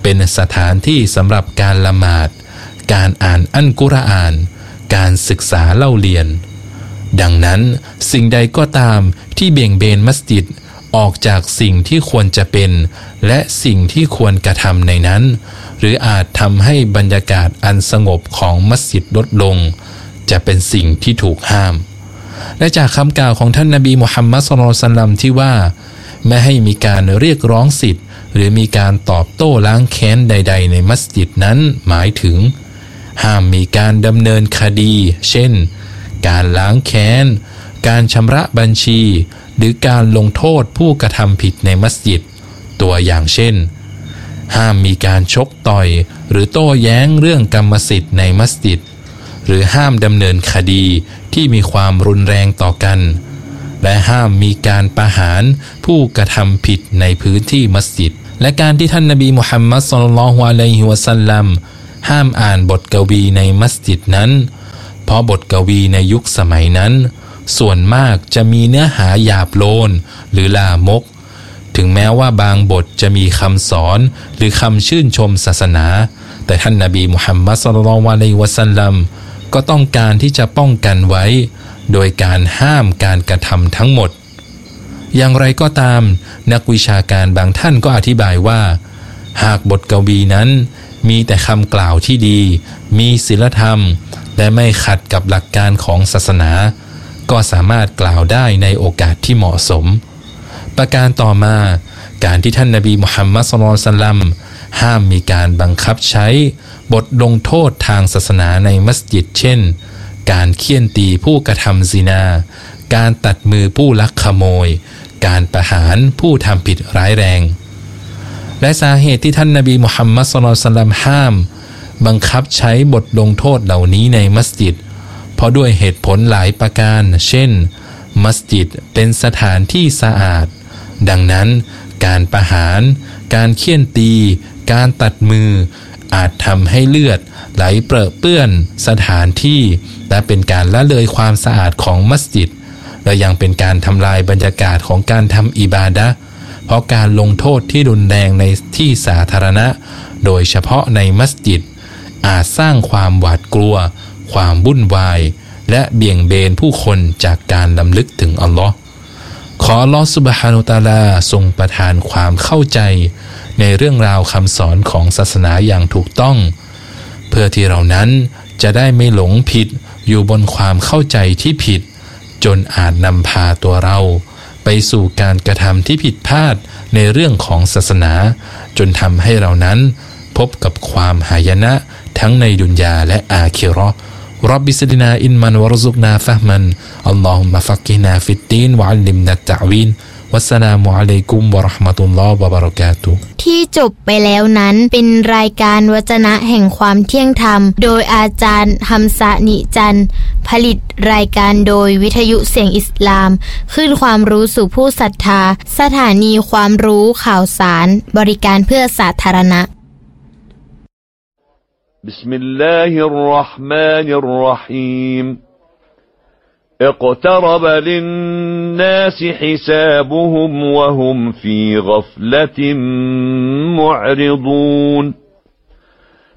เป็นสถานที่สำหรับการละหมาดการอ่านอัลกุรอานการศึกษาเล่าเรียนดังนั้นสิ่งใดก็ตามที่เบี่ยงเบนมัสยิดออกจากสิ่งที่ควรจะเป็นและสิ่งที่ควรกระทำในนั้นหรืออาจทำให้บรรยากาศอันสงบของมัสยิดลดลงจะเป็นสิ่งที่ถูกห้ามและจากคำกล่าวของท่านนบีมุฮัมมัด ศ็อลลัลลอฮุอะลัยฮิวะซัลลัมที่ว่าไม่ให้มีการเรียกร้องสิทธิ์หรือมีการตอบโต้ล้างแค้นใดๆในมัสยิดนั้นหมายถึงห้ามมีการดำเนินคดีเช่นการล้างแค้นการชำระบัญชีหรือการลงโทษผู้กระทำผิดในมัสยิดตัวอย่างเช่นห้ามมีการชกต่อยหรือโต้แย้งเรื่องกรรมสิทธิ์ในมัสยิดหรือห้ามดำเนินคดีที่มีความรุนแรงต่อกันและห้ามมีการประหารผู้กระทำผิดในพื้นที่มัสยิดและการที่ท่านนบีมุฮัมมัด ศ็อลลัลลอฮุอะลัยฮิวะซัลลัมห้ามอ่านบทกวีในมัสยิดนั้นเพราะบทกวีในยุคสมัยนั้นส่วนมากจะมีเนื้อหาหยาบโลนหรือลามกถึงแม้ว่าบางบทจะมีคำสอนหรือคำชื่นชมศาสนาแต่ท่านนบีมุฮัมมัด ศ็อลลัลลอฮุอะลัยฮิวะซัลลัมก็ต้องการที่จะป้องกันไว้โดยการห้ามการกระทำทั้งหมดอย่างไรก็ตามนักวิชาการบางท่านก็อธิบายว่าหากบทกวีนั้นมีแต่คำกล่าวที่ดีมีศีลธรรมและไม่ขัดกับหลักการของศาสนาก็สามารถกล่าวได้ในโอกาสที่เหมาะสมประการต่อมาการที่ท่านนบีมุฮัมมัด ศ็อลลัลลอฮุอะลัยฮิวะซัลลัมห้ามมีการบังคับใช้บทลงโทษทางศาสนาในมัสยิดเช่นการเฆี่ยนตีผู้กระทำซินาการตัดมือผู้ลักขโมยการประหารผู้ทำผิดร้ายแรงและสาเหตุที่ท่านนบีมุฮัมมัด ศ็อลลัลลอฮุอะลัยฮิวะซัลลัมห้ามบังคับใช้บทลงโทษเหล่านี้ในมัสยิดเพราะด้วยเหตุผลหลายประการเช่นมัสยิดเป็นสถานที่สะอาดดังนั้นการประหารการเฆี่ยนตีการตัดมืออาจทำให้เลือดไหลเปรอะเปื้อนสถานที่และเป็นการละเลยความสะอาดของมัสยิดและยังเป็นการทำลายบรรยากาศของการทำอิบาดะห์เพราะการลงโทษที่รุนแรงในที่สาธารณะโดยเฉพาะในมัสยิดอาจสร้างความหวาดกลัวความวุ่นวายและเบี่ยงเบนผู้คนจากการรำลึกถึงอัลลอฮ์ขออัลลอฮ์ซุบฮานะฮูวะตะอาลาทรงประทานความเข้าใจในเรื่องราวคำสอนของศาสนาอย่างถูกต้องเพื่อที่เรานั้นจะได้ไม่หลงผิดอยู่บนความเข้าใจที่ผิดจนอาจนำพาตัวเราไปสู่การกระทำที่ผิดพลาดในเรื่องของศาสนาจนทำให้เรานั้นพบกับความหายนะทั้งในดุนยาและอาคิเราะห์รับบิสลินาอินมันวะรซุกนาฟะห์มันอัลลอฮุมะฟักกิฮนาฟิดดีนวะอัลลิมนัตตะวีนวัสสลามุอะลัยกุมวะเราะห์มะตุลลอฮ์วะบะเราะกาตุฮ์ที่จบไปแล้วนั้นเป็นรายการวจนะแห่งความเที่ยงธรรมโดยอาจารย์ฮัมซะนิจันทร์ผลิตรายการโดยวิทยุเสียงอิสลามขึ้นความรู้สู่ผู้ศรัทธาสถานีความรู้ข่าวสารบริการเพื่อสาธารณะบิสมิลลาฮิรเราะห์มานิรเราะฮีมاقترب للناس حسابهم وهم في غفلة معرضون